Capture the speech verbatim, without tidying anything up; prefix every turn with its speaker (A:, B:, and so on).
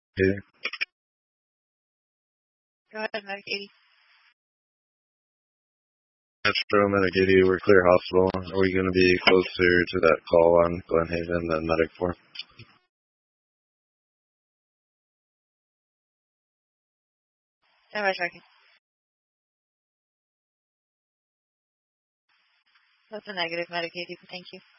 A: Okay.
B: Go ahead, Medic eighty.
A: Metro, Medic eighty, we're clear hospital. Are we going to be closer to that call on Glenhaven than Medic four?
B: Stand by tracking. That's a negative, Medic eighty, thank you.